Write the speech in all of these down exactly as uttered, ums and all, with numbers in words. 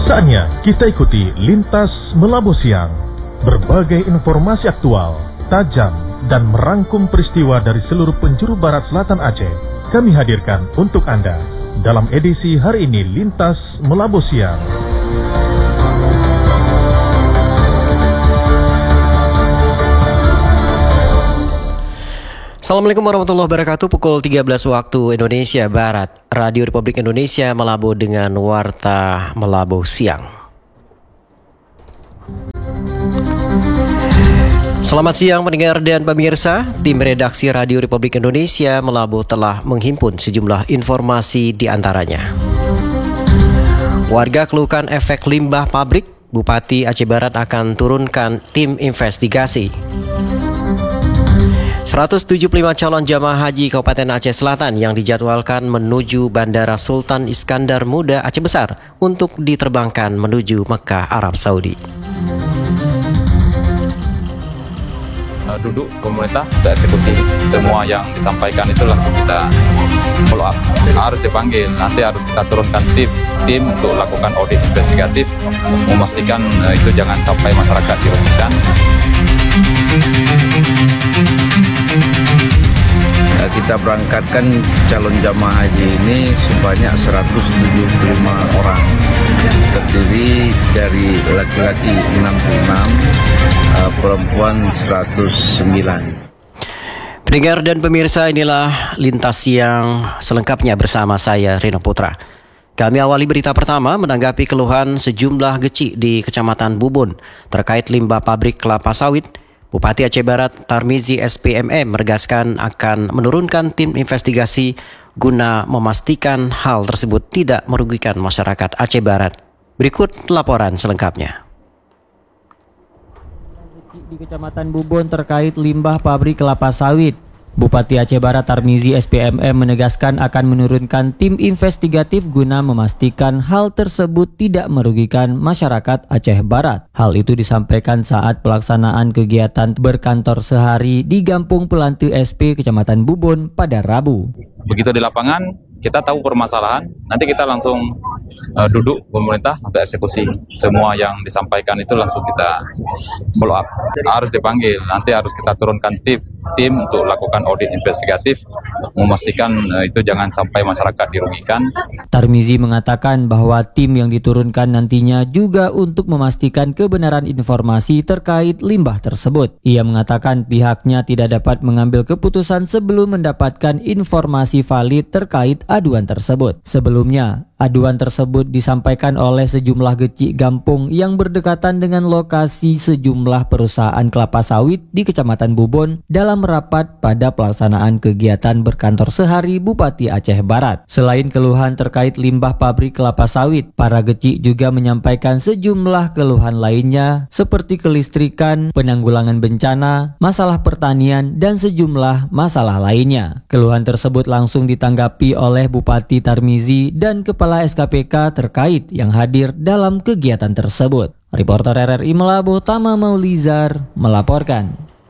Saatnya kita ikuti Lintas Melabu Siang. Berbagai informasi aktual, tajam, dan merangkum peristiwa dari seluruh penjuru barat selatan Aceh kami hadirkan untuk Anda dalam edisi hari ini Lintas Melabu Siang. Assalamualaikum warahmatullahi wabarakatuh. Pukul tiga belas waktu Indonesia Barat, Radio Republik Indonesia Melabu dengan Warta Melabu Siang. Selamat siang pendengar dan pemirsa. Tim redaksi Radio Republik Indonesia Melabu telah menghimpun sejumlah informasi di antaranya. Warga keluhkan efek limbah pabrik, Bupati Aceh Barat akan turunkan tim investigasi. seratus tujuh puluh lima calon jamaah haji Kabupaten Aceh Selatan yang dijadwalkan menuju Bandara Sultan Iskandar Muda Aceh Besar untuk diterbangkan menuju Mekah, Arab Saudi. Duduk pemerintah untuk eksekusi semua yang disampaikan itu langsung kita follow up. Harus dipanggil, nanti harus kita turunkan tim tim untuk lakukan audit investigatif, memastikan uh, itu jangan sampai masyarakat dirugikan. Kita berangkatkan calon jamaah haji ini sebanyak seratus tujuh puluh lima orang, terdiri dari laki-laki enam puluh enam, perempuan seratus sembilan. Pendengar dan pemirsa, inilah Lintas Siang selengkapnya bersama saya Rino Putra. Kami awali berita pertama menanggapi keluhan sejumlah gecik di Kecamatan Bubun terkait limbah pabrik kelapa sawit. Bupati Aceh Barat Tarmizi S P M M menegaskan akan menurunkan tim investigasi guna memastikan hal tersebut tidak merugikan masyarakat Aceh Barat. Berikut laporan selengkapnya. Di Kecamatan Bubun terkait limbah pabrik kelapa sawit, Bupati Aceh Barat Tarmizi S P M M menegaskan akan menurunkan tim investigatif guna memastikan hal tersebut tidak merugikan masyarakat Aceh Barat. Hal itu disampaikan saat pelaksanaan kegiatan berkantor sehari di Gampung Pelanti S P Kecamatan Bubun pada Rabu. Begitu di lapangan, kita tahu permasalahan, nanti kita langsung uh, duduk pemerintah untuk eksekusi semua yang disampaikan itu langsung kita follow up. Harus dipanggil, nanti harus kita turunkan tim tim untuk lakukan audit investigatif, memastikan uh, itu jangan sampai masyarakat dirugikan. Tarmizi mengatakan bahwa tim yang diturunkan nantinya juga untuk memastikan kebenaran informasi terkait limbah tersebut. Ia mengatakan pihaknya tidak dapat mengambil keputusan sebelum mendapatkan informasi valid terkait aduan tersebut. Sebelumnya, aduan tersebut disampaikan oleh sejumlah gecik gampung yang berdekatan dengan lokasi sejumlah perusahaan kelapa sawit di Kecamatan Bubun dalam rapat pada pelaksanaan kegiatan berkantor sehari Bupati Aceh Barat. Selain keluhan terkait limbah pabrik kelapa sawit, para gecik juga menyampaikan sejumlah keluhan lainnya seperti kelistrikan, penanggulangan bencana, masalah pertanian, dan sejumlah masalah lainnya. Keluhan tersebut langsung ditanggapi oleh Bupati Tarmizi dan Kepala S K P K terkait yang hadir dalam kegiatan tersebut. Reporter R R I Melabu Tama Maulizar melaporkan.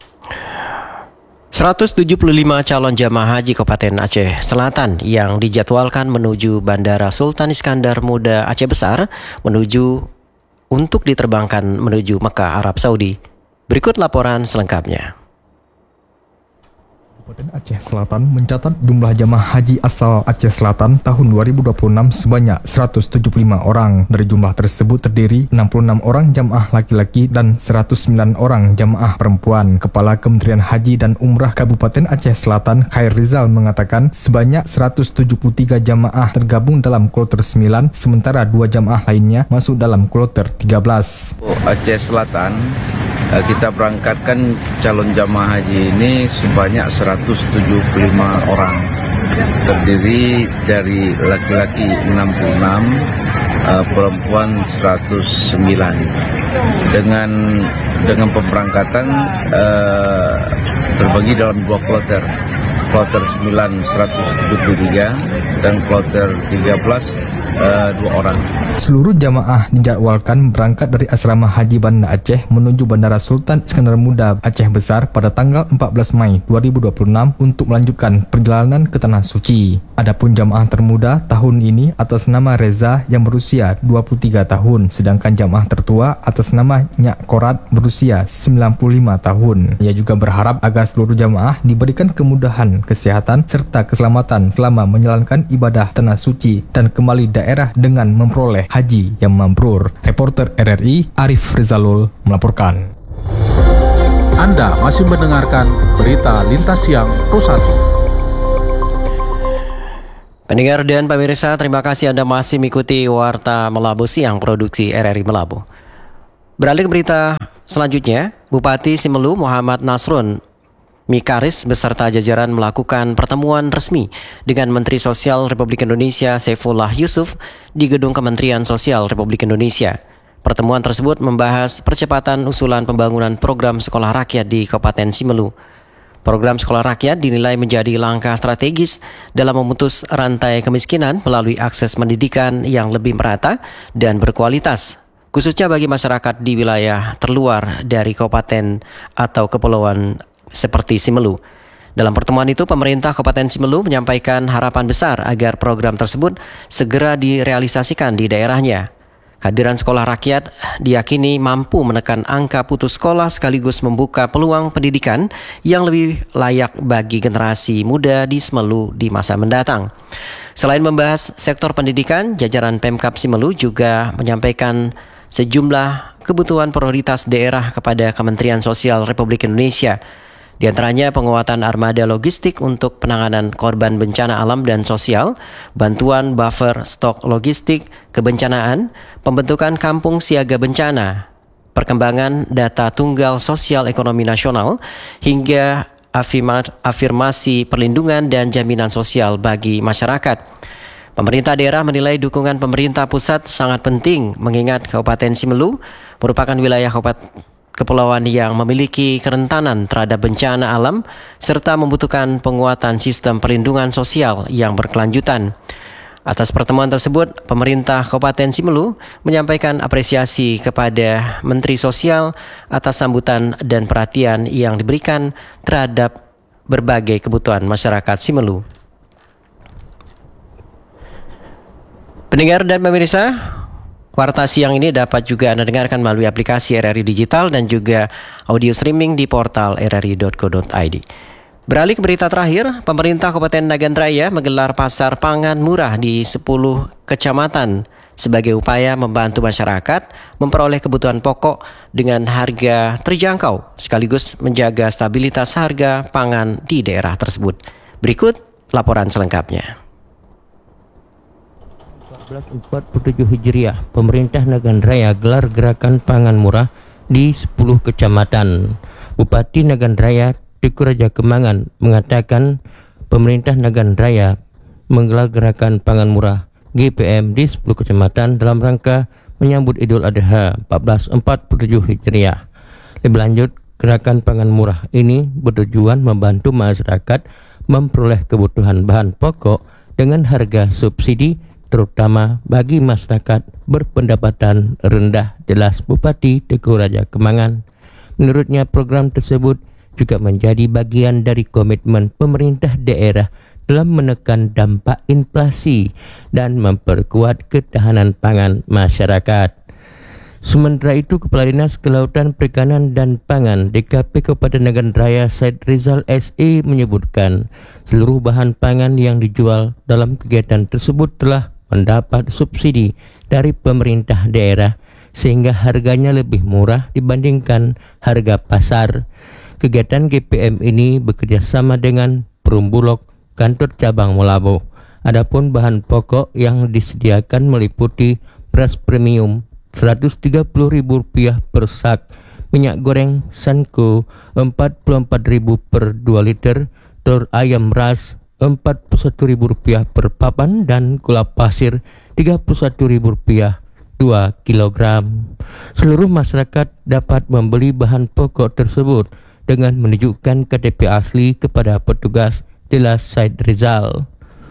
seratus tujuh puluh lima calon jamaah haji Kabupaten Aceh Selatan yang dijadwalkan menuju Bandara Sultan Iskandar Muda Aceh Besar menuju untuk diterbangkan menuju Mekah, Arab Saudi. Berikut laporan selengkapnya. Kabupaten Aceh Selatan mencatat jumlah jamaah haji asal Aceh Selatan tahun dua ribu dua puluh enam sebanyak seratus tujuh puluh lima orang. Dari jumlah tersebut terdiri enam puluh enam orang jamaah laki-laki dan seratus sembilan orang jamaah perempuan. Kepala Kementerian Haji dan Umrah Kabupaten Aceh Selatan Khair Rizal mengatakan sebanyak seratus tujuh puluh tiga jamaah tergabung dalam kloter sembilan, sementara dua jamaah lainnya masuk dalam kloter tiga belas. Aceh Selatan, kita berangkatkan calon jamaah haji ini sebanyak seratus tujuh puluh lima orang, terdiri dari laki-laki enam puluh enam, perempuan seratus sembilan. Dengan dengan pemberangkatan uh, terbagi dalam dua kloter. Kloter sembilan seratus tujuh puluh tiga dan kloter tiga belas uh, dua orang. Seluruh jamaah dijadwalkan berangkat dari asrama Haji Banda Aceh menuju Bandara Sultan Iskandar Muda Aceh Besar pada tanggal empat belas Mei dua ribu dua puluh enam untuk melanjutkan perjalanan ke Tanah Suci. Adapun jamaah termuda tahun ini atas nama Reza yang berusia dua puluh tiga tahun, sedangkan jamaah tertua atas nama Nyak Korat berusia sembilan puluh lima tahun. Ia juga berharap agar seluruh jamaah diberikan kemudahan, kesehatan, serta keselamatan selama menjalankan ibadah Tanah Suci dan kembali daerah dengan memperoleh haji yang mabrur. Reporter R R I Arif Rizalul melaporkan. Anda masih mendengarkan berita Lintas Siang Pro satu. Pendengar dan pemirsa, terima kasih Anda masih mengikuti Warta Melabu Siang Produksi R R I Melabu. Beralih ke berita selanjutnya, Bupati Simelu Muhammad Nasrun Mikaris beserta jajaran melakukan pertemuan resmi dengan Menteri Sosial Republik Indonesia Saifullah Yusuf di Gedung Kementerian Sosial Republik Indonesia. Pertemuan tersebut membahas percepatan usulan pembangunan program sekolah rakyat di Kabupaten Simelu. Program sekolah rakyat dinilai menjadi langkah strategis dalam memutus rantai kemiskinan melalui akses pendidikan yang lebih merata dan berkualitas, khususnya bagi masyarakat di wilayah terluar dari kabupaten atau kepulauan seperti Simelu. Dalam pertemuan itu, pemerintah Kabupaten Simelu menyampaikan harapan besar agar program tersebut segera direalisasikan di daerahnya. Kehadiran sekolah rakyat diyakini mampu menekan angka putus sekolah sekaligus membuka peluang pendidikan yang lebih layak bagi generasi muda di Simelu di masa mendatang. Selain membahas sektor pendidikan, jajaran Pemkab Simelu juga menyampaikan sejumlah kebutuhan prioritas daerah kepada Kementerian Sosial Republik Indonesia. Di antaranya penguatan armada logistik untuk penanganan korban bencana alam dan sosial, bantuan buffer stok logistik kebencanaan, pembentukan kampung siaga bencana, perkembangan data tunggal sosial ekonomi nasional, hingga afirmasi perlindungan dan jaminan sosial bagi masyarakat. Pemerintah daerah menilai dukungan pemerintah pusat sangat penting mengingat Kabupaten Simelu merupakan wilayah kabupaten kepulauan yang memiliki kerentanan terhadap bencana alam serta membutuhkan penguatan sistem perlindungan sosial yang berkelanjutan. Atas pertemuan tersebut, pemerintah Kabupaten Simelu menyampaikan apresiasi kepada Menteri Sosial atas sambutan dan perhatian yang diberikan terhadap berbagai kebutuhan masyarakat Simelu. Pendengar dan pemirsa, Warta Siang ini dapat juga Anda dengarkan melalui aplikasi R R I Digital dan juga audio streaming di portal r r i dot co dot i d. Beralih ke berita terakhir, pemerintah Kabupaten Nagan Raya menggelar pasar pangan murah di sepuluh kecamatan sebagai upaya membantu masyarakat memperoleh kebutuhan pokok dengan harga terjangkau sekaligus menjaga stabilitas harga pangan di daerah tersebut. Berikut laporan selengkapnya. empat belas empat puluh tujuh Hijriah, pemerintah Nagan Raya gelar gerakan pangan murah di sepuluh kecamatan. Bupati Nagan Raya Teguh Raja Kemangan mengatakan pemerintah Nagan Raya menggelar gerakan pangan murah G P M di sepuluh kecamatan dalam rangka menyambut Idul Adha seribu empat ratus empat puluh tujuh Hijriah. Lebih lanjut, gerakan pangan murah ini bertujuan membantu masyarakat memperoleh kebutuhan bahan pokok dengan harga subsidi terutama bagi masyarakat berpendapatan rendah, jelas Bupati Teguh Raja Kemangan. Menurutnya program tersebut juga menjadi bagian dari komitmen pemerintah daerah dalam menekan dampak inflasi dan memperkuat ketahanan pangan masyarakat. Sementara itu, Kepala Dinas Kelautan, Perikanan dan Pangan D K P Kabupaten Nagan Raya Said Rizal S E menyebutkan seluruh bahan pangan yang dijual dalam kegiatan tersebut telah mendapat subsidi dari pemerintah daerah sehingga harganya lebih murah dibandingkan harga pasar. Kegiatan G P M ini bekerjasama dengan Perum Bulog, kantor cabang Melabu. Adapun bahan pokok yang disediakan meliputi beras premium seratus tiga puluh ribu rupiah per sak, minyak goreng Sanko empat puluh empat ribu per dua liter, telur ayam ras empat puluh satu ribu rupiah per papan, dan gula pasir tiga puluh satu ribu rupiah dua kilogram. Seluruh masyarakat dapat membeli bahan pokok tersebut dengan menunjukkan K T P asli kepada petugas, jelas Said Rizal.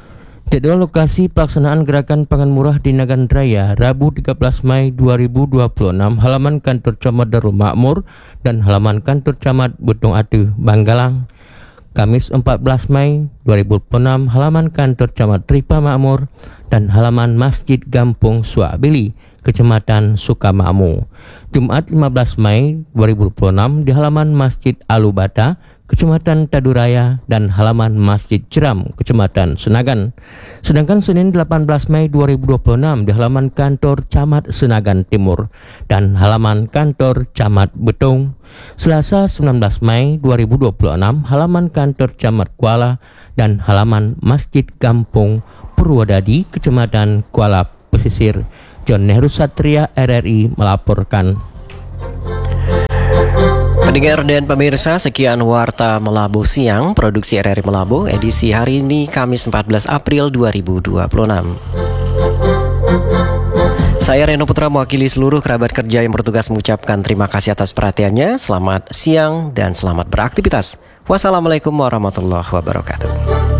Jadwal lokasi pelaksanaan gerakan pangan murah di Nagan Raya Rabu tiga belas Mei dua ribu dua puluh enam, halaman kantor Camat Darul Makmur dan halaman kantor Camat Butung Atuh, Banggalang. Kamis empat belas Mei dua ribu dua puluh enam, halaman kantor Camat Tripa Makmur dan halaman Masjid Gampung Suabili, Kecamatan Sukamamu. Jumat lima belas Mei dua ribu dua puluh enam di halaman Masjid Alubata, Kecamatan Taduraya dan halaman Masjid Jeram, Kecamatan Senagan. Sedangkan Senin delapan belas Mei dua ribu dua puluh enam di halaman kantor Camat Senagan Timur dan halaman kantor Camat Betung. Selasa sembilan belas Mei dua ribu dua puluh enam halaman kantor Camat Kuala dan halaman Masjid Kampung Purwodadi, Kecamatan Kuala Pesisir. John Nehru Satria R R I melaporkan. Pendengar dan pemirsa, sekian Warta Melabu Siang, produksi R R I Melabu, edisi hari ini Kamis empat belas April dua ribu dua puluh enam. Saya Reno Putra mewakili seluruh kerabat kerja yang bertugas mengucapkan terima kasih atas perhatiannya. Selamat siang dan selamat beraktivitas. Wassalamualaikum warahmatullahi wabarakatuh.